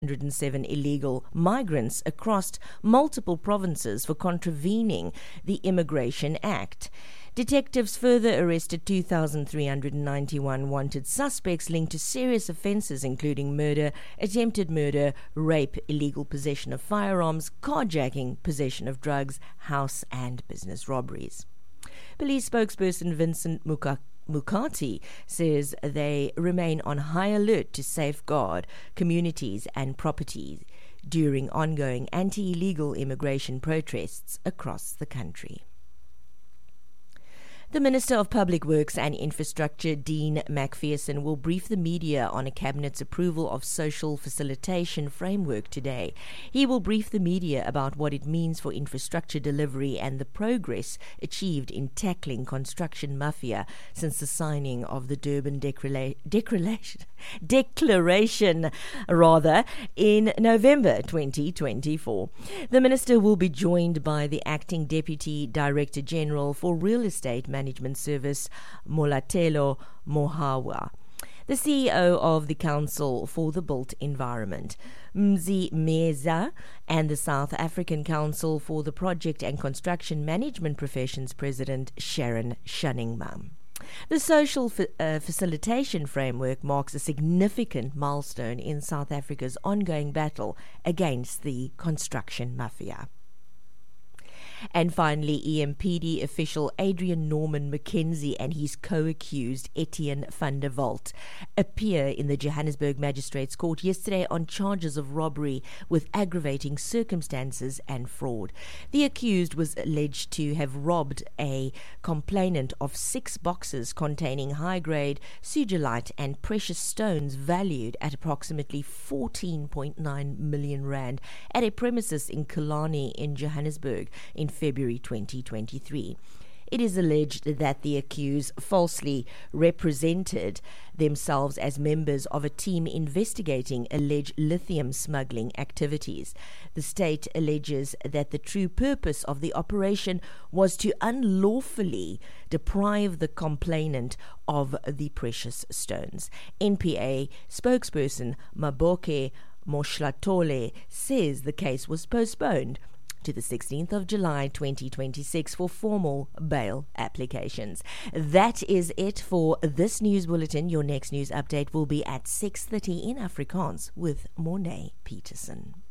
107 illegal migrants across multiple provinces for contravening the Immigration Act. Detectives further arrested 2,391 wanted suspects linked to serious offences including murder, attempted murder, rape, illegal possession of firearms, carjacking, possession of drugs, house and business robberies. Police spokesperson Vincent Mukati says they remain on high alert to safeguard communities and property during ongoing anti-illegal immigration protests across the country. The Minister of Public Works and Infrastructure, Dean McPherson, will brief the media on a Cabinet's approval of social facilitation framework today. He will brief the media about what it means for infrastructure delivery and the progress achieved in tackling construction mafia since the signing of the Durban Declaration in November 2024. The Minister will be joined by the Acting Deputy Director General for Real Estate Management Service, Molatelo Mohawa, the CEO of the Council for the Built Environment, Mzi Meza, and the South African Council for the Project and Construction Management Professions President, Sharon Shunningma. The social facilitation framework marks a significant milestone in South Africa's ongoing battle against the construction mafia. And finally, EMPD official Adrian Norman Mackenzie and his co-accused Etienne van der Walt appear in the Johannesburg Magistrates Court yesterday on charges of robbery with aggravating circumstances and fraud. The accused was alleged to have robbed a complainant of 6 boxes containing high-grade sugilite and precious stones valued at approximately 14.9 million rand at a premises in Killarney in Johannesburg in February 2023. It is alleged that the accused falsely represented themselves as members of a team investigating alleged lithium smuggling activities. The state alleges that the true purpose of the operation was to unlawfully deprive the complainant of the precious stones. NPA spokesperson Maboke Moshlatole says the case was postponed to the 16th of July 2026 for formal bail applications. That is it for this news bulletin. Your next news update will be at 6:30 in Afrikaans with Mornay Peterson.